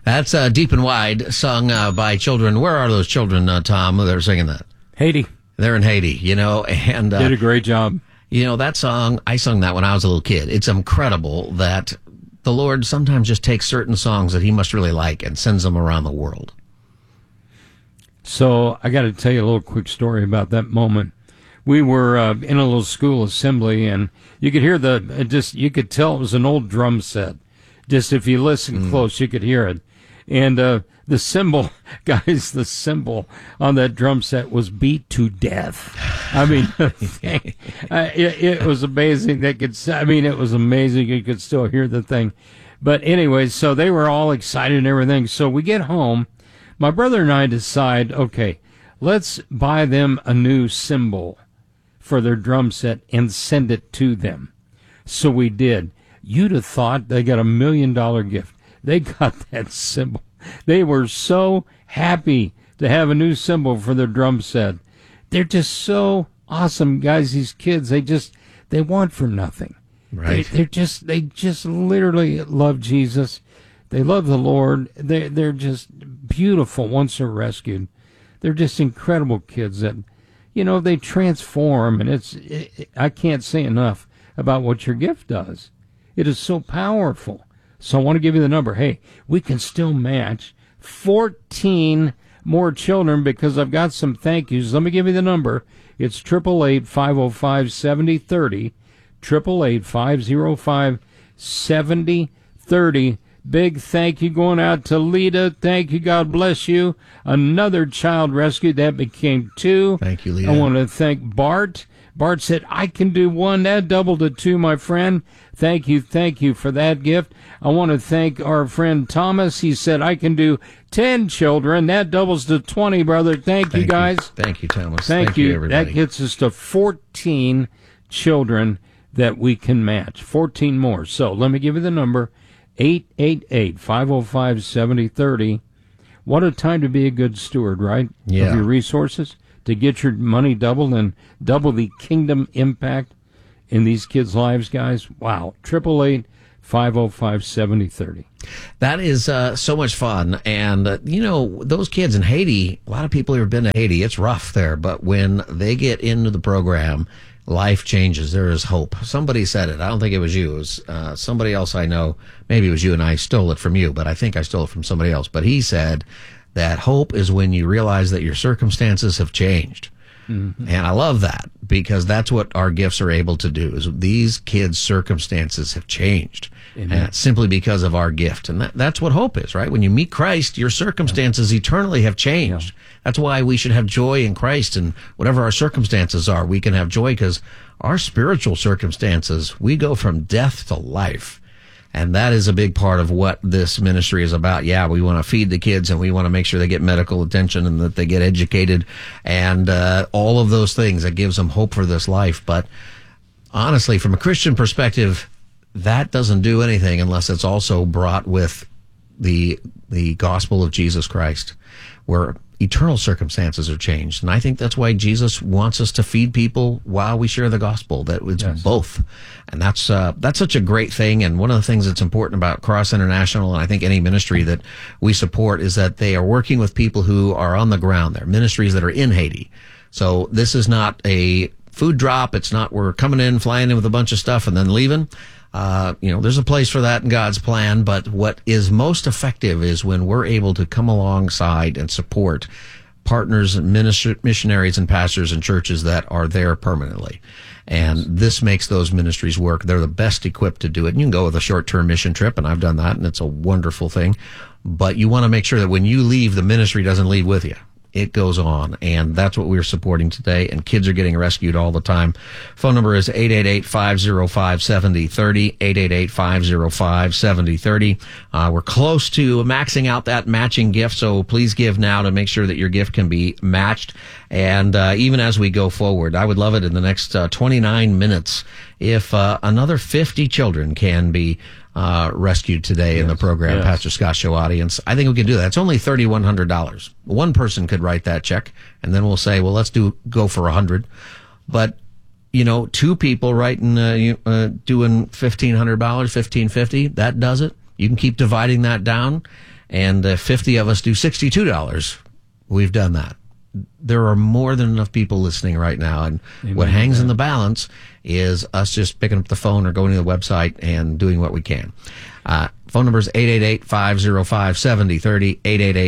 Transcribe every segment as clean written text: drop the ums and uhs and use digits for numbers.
That's Deep and Wide, sung by children. Where are those children, Tom? They're singing that. Haiti. They're in Haiti, and did a great job. That song, I sung that when I was a little kid. It's incredible that the Lord sometimes just takes certain songs that he must really like and sends them around the world. So I got to tell you a little quick story about that moment. We were in a little school assembly, and you could hear you could tell it was an old drum set. Just if you listen close, you could hear it. And the cymbal, guys, the cymbal on that drum set was beat to death. I mean, it was amazing. It was amazing. You could still hear the thing. But anyway, so they were all excited and everything. So we get home. My brother and I decide, okay, let's buy them a new cymbal for their drum set and send it to them. So we did. You'd have thought they got $1 million gift. They got that cymbal. They were so happy to have a new cymbal for their drum set. They're just so awesome, guys. These kids, they want for nothing. Right. They just literally love Jesus. They love the Lord. They're just beautiful once they're rescued. They're just incredible kids that, they transform. And I can't say enough about what your gift does. It is so powerful. So I want to give you the number. Hey, we can still match 14 more children because I've got some thank yous. Let me give you the number. It's 888-505-7030. 888-505-7030. Big thank you going out to Lita. Thank you. God bless you. Another child rescued. That became 2. Thank you, Lita. I want to thank Bart. Bart said, I can do 1. That doubled to 2, my friend. Thank you for that gift. I want to thank our friend Thomas. He said, I can do 10 children. That doubles to 20, brother. Thank you, guys. Thank you, Thomas. Thank you, everybody. That gets us to 14 children that we can match. 14 more. So let me give you the number. 888-505-7030. What a time to be a good steward, right? Yeah. Of your resources, to get your money doubled and double the kingdom impact in these kids' lives, guys. Wow. 888-505-7030. That is so much fun. And, those kids in Haiti, a lot of people who have been to Haiti, it's rough there. But when they get into the program, life changes. There is hope. Somebody said it. I don't think it was you. It was somebody else I know. Maybe it was you, and I stole it from you, but I think I stole it from somebody else. But he said that hope is when you realize that your circumstances have changed. Mm-hmm. And I love that, because that's what our gifts are able to do, is these kids' circumstances have changed. And simply because of our gift. And that's what hope is, right? When you meet Christ, your circumstances eternally have changed. Yeah. That's why we should have joy in Christ, and whatever our circumstances are, we can have joy, because our spiritual circumstances, we go from death to life. And that is a big part of what this ministry is about. Yeah, we want to feed the kids, and we want to make sure they get medical attention and that they get educated, and all of those things that gives them hope for this life. But honestly, from a Christian perspective, that doesn't do anything unless it's also brought with the gospel of Jesus Christ, where eternal circumstances are changed. And I think that's why Jesus wants us to feed people while we share the gospel, that it's both. And that's such a great thing. And one of the things that's important about Cross International, and I think any ministry that we support, is that they are working with people who are on the ground. They're ministries that are in Haiti. So this is not a food drop. It's not we're coming in, flying in with a bunch of stuff and then leaving. There's a place for that in God's plan, but what is most effective is when we're able to come alongside and support partners and missionaries and pastors and churches that are there permanently. And this makes those ministries work. They're the best equipped to do it. And you can go with a short-term mission trip, and I've done that, and it's a wonderful thing. But you want to make sure that when you leave, the ministry doesn't leave with you. It goes on, and that's what we're supporting today, and kids are getting rescued all the time. Phone number is 888-505-7030, 888-505-7030. We're close to maxing out that matching gift, so please give now to make sure that your gift can be matched. And even as we go forward, I would love it in the next 29 minutes if another 50 children can be rescued today in the program, Pastor Scott Show audience. I think we can do that. It's only $3,100. One person could write that check, and then we'll say, well, let's go for 100. But, 2 people writing, doing $1,500, $1,550, that does it. You can keep dividing that down. and 50 of us do $62. We've done that. There are more than enough people listening right now, and what hangs in the balance is us just picking up the phone or going to the website and doing what we can. Phone number is 888-505-7030,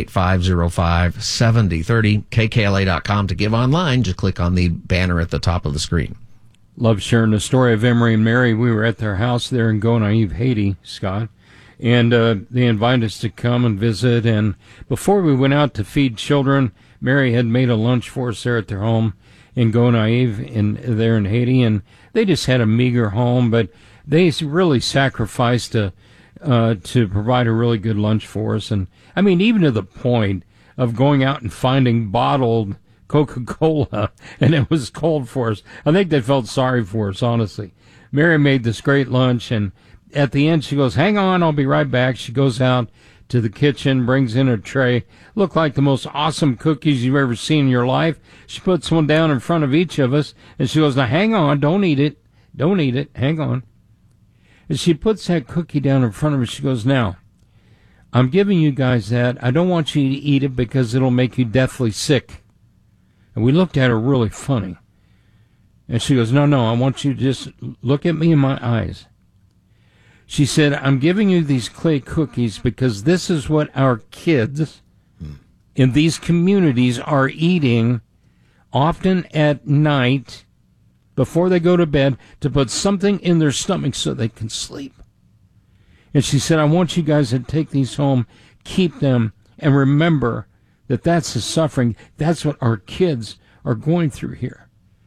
888-505-7030, kkla.com. To give online, just click on the banner at the top of the screen. Love sharing the story of Emery and Mary. We were at their house there in Gonaïves, Haiti, Scott, and they invited us to come and visit. And before we went out to feed children, Mary had made a lunch for us there at their home in Gonaïves, there in Haiti, and they just had a meager home, but they really sacrificed to provide a really good lunch for us. And I mean, even to the point of going out and finding bottled Coca-Cola, and it was cold for us. I think they felt sorry for us, honestly. Mary made this great lunch, and at the end she goes, "Hang on, I'll be right back." She goes out to the kitchen, brings in a tray. Looked like the most awesome cookies you've ever seen in your life. She puts one down in front of each of us, and she goes, "Now hang on, don't eat it. Don't eat it, hang on." And she puts that cookie down in front of us. She goes, "Now, I'm giving you guys that. I don't want you to eat it because it'll make you deathly sick." And we looked at her really funny. And she goes, no, I want you to just look at me in my eyes. She said, "I'm giving you these clay cookies because this is what our kids in these communities are eating often at night before they go to bed to put something in their stomach so they can sleep." And she said, "I want you guys to take these home, keep them, and remember that that's the suffering. That's what our kids are going through here."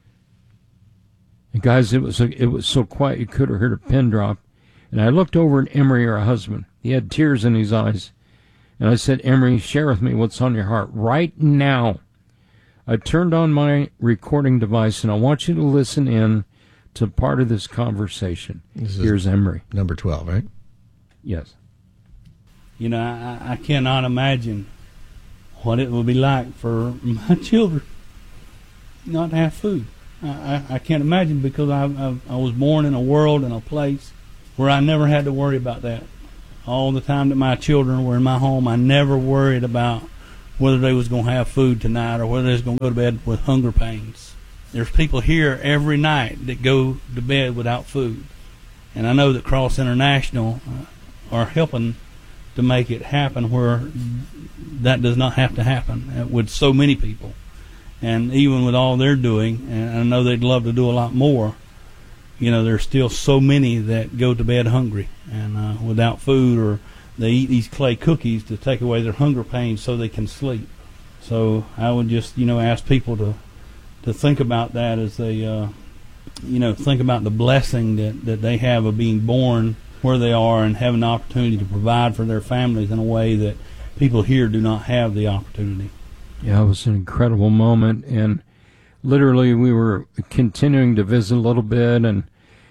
And guys, it was so quiet you could have heard a pin drop. And I looked over at Emery, her husband. He had tears in his eyes. And I said, "Emery, share with me what's on your heart right now." I turned on my recording device, and I want you to listen in to part of this conversation. Here's Emery. Number 12, right? Yes. You know, I cannot imagine what it will be like for my children not to have food. I can't imagine, because I was born in a world and a place where I never had to worry about that. All the time that my children were in my home, I never worried about whether they was going to have food tonight or whether they was going to go to bed with hunger pains. There's people here every night that go to bed without food. And I know that Cross International are helping to make it happen where that does not have to happen with so many people. And even with all they're doing, and I know they'd love to do a lot more, you know, there's still so many that go to bed hungry and without food, or they eat these clay cookies to take away their hunger pains so they can sleep. So I would just, ask people to think about that as they, think about the blessing that they have of being born where they are and having the opportunity to provide for their families in a way that people here do not have the opportunity. Yeah, it was an incredible moment, and literally we were continuing to visit a little bit, and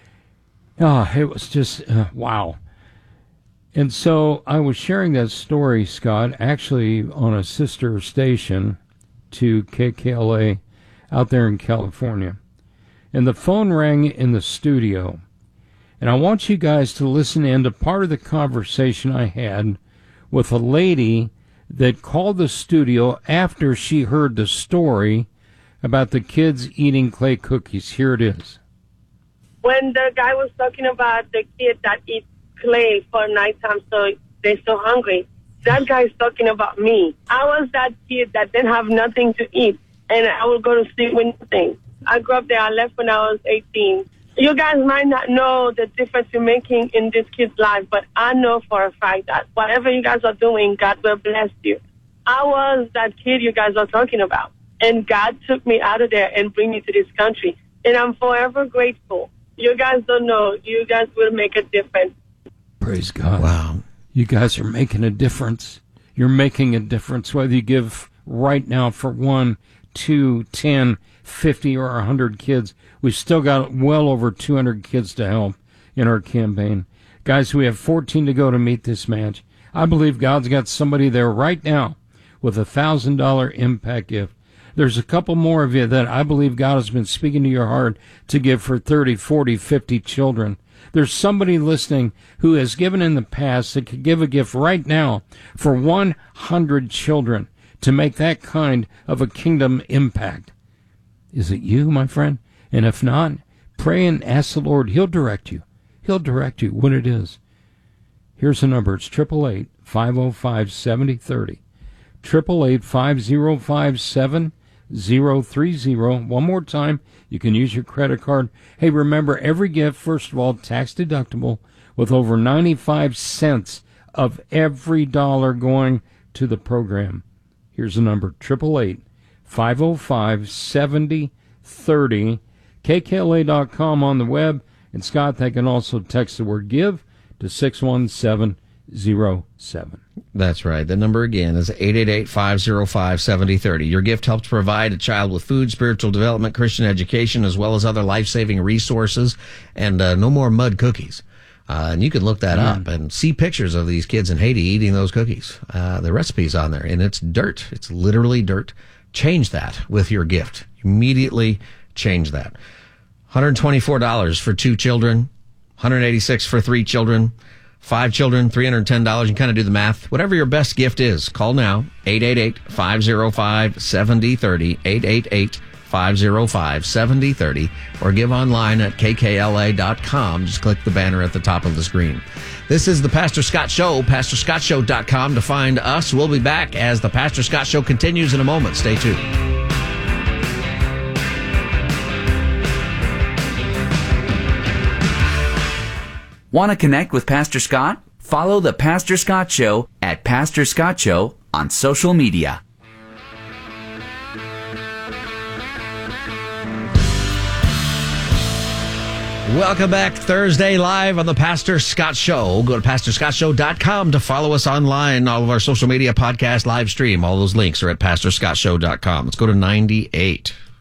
it was just wow. And so I was sharing that story, Scott, actually on a sister station to KKLA out there in California. And the phone rang in the studio. And I want you guys to listen in to part of the conversation I had with a lady that called the studio after she heard the story about the kids eating clay cookies. Here it is. When the guy was talking about the kid that eats clay for nighttime so they're so hungry, that guy's talking about me. I was that kid that didn't have nothing to eat, and I would go to sleep with nothing. I grew up there. I left when I was 18. You guys might not know the difference you're making in this kid's life, but I know for a fact that whatever you guys are doing, God will bless you. I was that kid you guys are talking about, and God took me out of there and bring me to this country, and I'm forever grateful. You guys don't know. You guys will make a difference. Praise God. Wow. You guys are making a difference. You're making a difference, whether you give right now for 1, 2, 10, 50, or 100 kids. We've still got well over 200 kids to help in our campaign. Guys, we have 14 to go to meet this match. I believe God's got somebody there right now with a $1,000 impact gift. There's a couple more of you that I believe God has been speaking to your heart to give for 30, 40, 50 children. There's somebody listening who has given in the past that could give a gift right now for 100 children to make that kind of a kingdom impact. Is it you, my friend? And if not, pray and ask the Lord. He'll direct you. He'll direct you what it is. Here's the number. It's 888-505-7030. 888-505-7030. One more time, you can use your credit card. Hey, remember, every gift, first of all, tax deductible, with over 95 cents of every dollar going to the program. Here's the number, 888-505-7030. KKLA.com on the web. And Scott, they can also text the word give to 61707. That's right. The number again is 888-505-7030. Your gift helps provide a child with food, spiritual development, Christian education, as well as other life-saving resources, and no more mud cookies. And you can look that up and see pictures of these kids in Haiti eating those cookies. The recipe's on there, and it's dirt. It's literally dirt. Change that with your gift. Immediately change that. $124 for 2 children, $186 for 3 children, 5 children, $310. You can kind of do the math. Whatever your best gift is, call now, 888-505-7030, 888-505-7030, or give online at kkla.com. Just click the banner at the top of the screen. This is the Pastor Scott Show, pastorscottshow.com to find us. We'll be back as the Pastor Scott Show continues in a moment. Stay tuned. Want to connect with Pastor Scott? Follow the Pastor Scott Show at Pastor Scott Show on social media. Welcome back. Thursday live on the Pastor Scott Show. Go to pastorscottshow.com to follow us online. All of our social media, podcast, live stream, all those links are at pastorscottshow.com. Let's go to 98.